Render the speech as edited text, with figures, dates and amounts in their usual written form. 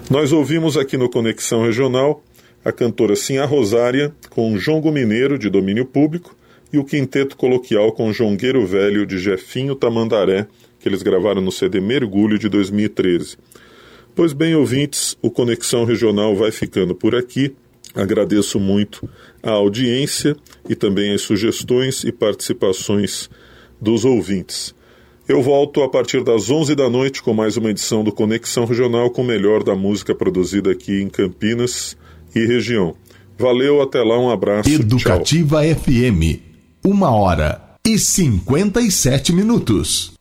Nós ouvimos aqui no Conexão Regional a cantora Sinhá Rosária com o jongo mineiro de domínio público e o quinteto coloquial com o jongueiro velho de Jefinho Tamandaré, que eles gravaram no CD Mergulho de 2013. Pois bem, ouvintes, o Conexão Regional vai ficando por aqui. Agradeço muito a audiência e também as sugestões e participações dos ouvintes. Eu volto a partir das 11 da noite com mais uma edição do Conexão Regional com o melhor da música produzida aqui em Campinas e região. Valeu, até lá, um abraço. Educativa tchau. FM, 1h57.